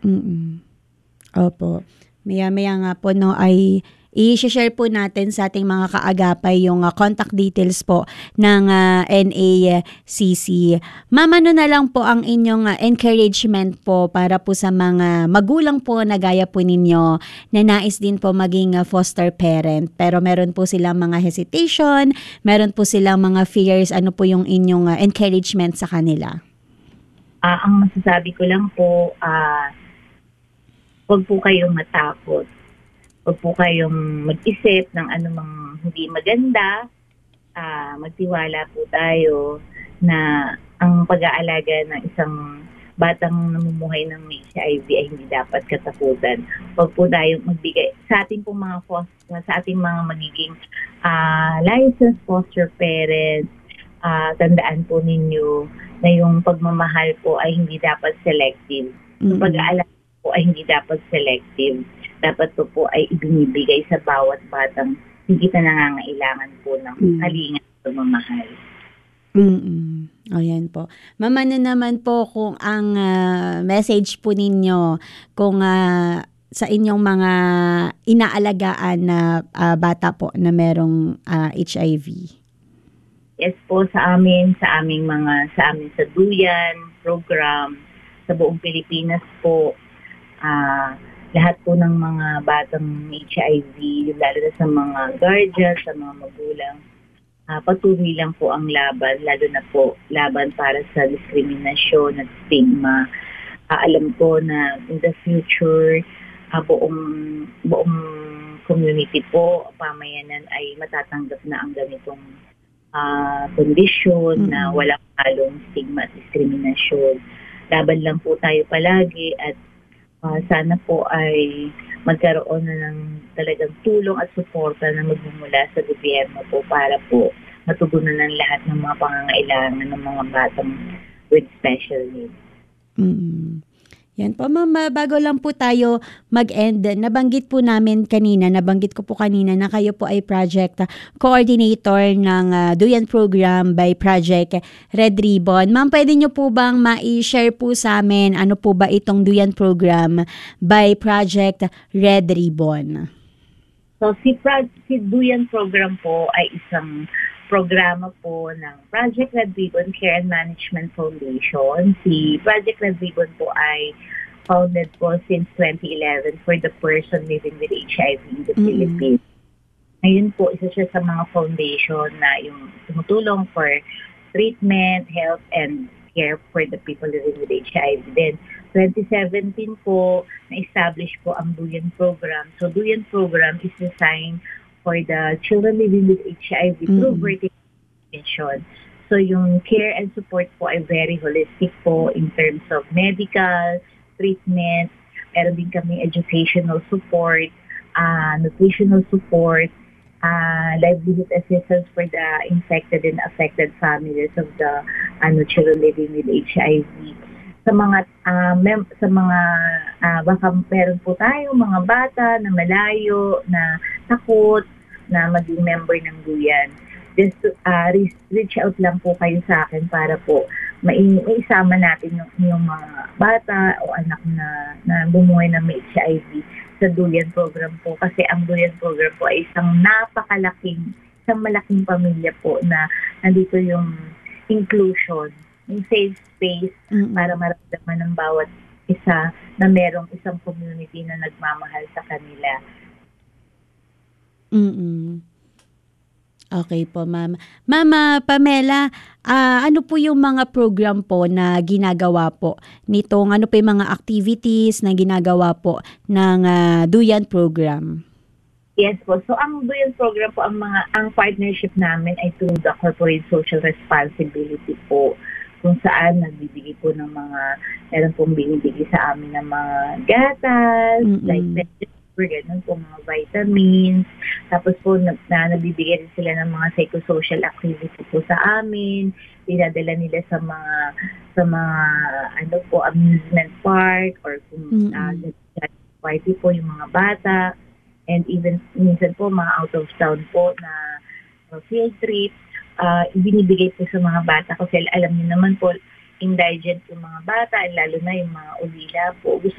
Mm. Opo. Maya-maya nga po 'no ay i-she-share po natin sa ating mga kaagapay yung contact details po ng NACC. Ma'am, ano na lang po ang inyong encouragement po para po sa mga magulang po na gaya po ninyo na nais din po maging foster parent pero meron po silang mga hesitation, meron po silang mga fears, ano po yung inyong encouragement sa kanila? Ang masasabi ko lang po, huwag po kayong matakot. Huwag po kayong mag-isip ng anumang hindi maganda. Magtiwala po tayo na ang pag-aalaga ng isang batang namumuhay ng may HIV ay hindi dapat katakutan. Huwag po tayong magbigay sa ating pong sa ating mga magiging licensed foster parents. Tandaan po ninyo na yung pagmamahal po ay hindi dapat selective. Yung pag-aalaga po ay hindi dapat selective. Dapat po ay ibinibigay sa bawat batang higit na nangangailangan po ng kalinga at pagmamahal. Ayan po. Ma'am, ano naman po kung ang message po ninyo kung sa inyong mga inaalagaan na bata po na merong HIV? Yes po, sa amin sa Duyan program sa buong Pilipinas po, lahat po ng mga batang HIV, lalo na sa mga guardians, sa mga magulang, patuloy lang po ang laban, lalo na po laban para sa diskriminasyon at stigma. Alam ko na in the future, buong community po, pamayanan ay matatanggap na ang ganitong kondisyon na walang halong stigma at diskriminasyon. Laban lang po tayo palagi at sana po ay magkaroon na ng talagang tulong at suporta na magmumula sa gobyerno po para po matugunan ng lahat ng mga pangangailangan ng mga batang with special needs. Yan po, ma'am, bago lang po tayo mag-end, nabanggit ko po kanina na kayo po ay project coordinator ng Duyan Program by Project Red Ribbon. Ma'am, pwede nyo po bang ma-share po sa amin ano po ba itong Duyan Program by Project Red Ribbon? So, si Duyan Program po ay isang programa po ng Project Red Ribbon Care and Management Foundation. Si Project Red Ribbon po ay founded po since 2011 for the person living with HIV in the Philippines. Ngayon po, isa siya sa mga foundation na yung tumutulong for treatment, health, and care for the people living with HIV. Then, 2017 po, na-establish po ang Duyan Program. So, Duyan Program is designed for the children living with HIV through vertical intervention. So, yung care and support po ay very holistic po in terms of medical, treatment, meron din kami educational support, nutritional support, livelihood assistance for the infected and affected families of the children living with HIV. Baka meron po tayo mga bata na malayo, na takot, na maging member ng Duyan. Just reach out lang po kayo sa akin para po maisama natin yung mga bata o anak na bumuhay ng may HIV sa Duyan Program po. Kasi ang Duyan Program po ay isang malaking pamilya po na nandito yung inclusion, yung safe space para maramdaman ng bawat isa na merong isang community na nagmamahal sa kanila. Okay po, ma'am. Ma'am Pamela, ano po yung mga program po na ginagawa po nitong, ano po yung mga activities na ginagawa po ng Duyan Program? Yes po. So ang Duyan Program po, ang partnership namin ay through the Corporate Social Responsibility po, kung saan nagbibigay po ng meron pong binibigay sa amin ng mga gatas, like ganun po, mga vitamins. Tapos po, nabibigyan din sila ng mga psychosocial activity po sa amin. Dinadala nila sa mga amusement park or kung party po yung mga bata. And even minsan po, mga out of town po na field trip, binibigay po sa mga bata kasi alam niyo naman po, indigent yung mga bata, lalo na yung mga ulila po. Gusto